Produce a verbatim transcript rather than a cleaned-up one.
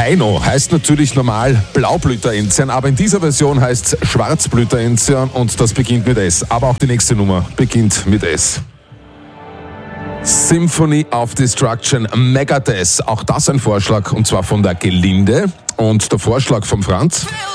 Heino heißt natürlich normal Blaublüter-Enzian, aber in dieser Version heißt es Schwarzblüter-Enzian und das beginnt mit S. Aber auch die nächste Nummer beginnt mit S. Symphony of Destruction, Megadeth, auch das ein Vorschlag und zwar von der Gelinde und der Vorschlag von Franz.